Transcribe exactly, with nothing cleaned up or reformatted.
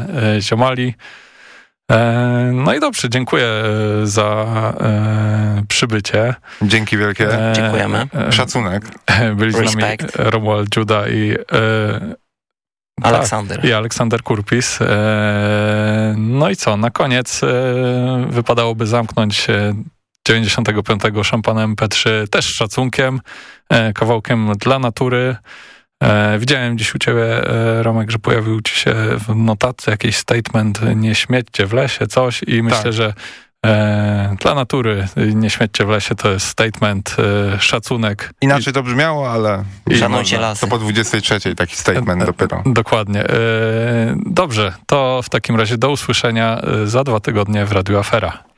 ziomali. No i dobrze, dziękuję za przybycie. Dzięki wielkie. Dziękujemy. Szacunek. Byli z nami Romuald Dziuda i Aleksander. I Aleksander Kurpis. No i co, na koniec wypadałoby zamknąć dziewięćdziesiątego piątego Szampana em pe trzy też z szacunkiem, kawałkiem dla natury. Widziałem dziś u ciebie, Romek, że pojawił ci się w notatce jakiś statement nie śmiećcie w lesie, coś i myślę, tak. że e, dla natury nie śmiećcie w lesie to jest statement, e, szacunek. Inaczej to brzmiało, ale szanujcie lasy. To po dwudziestej trzeciej taki statement dopiero. Dokładnie. E, dobrze, to w takim razie do usłyszenia za dwa tygodnie w Radiu Afera.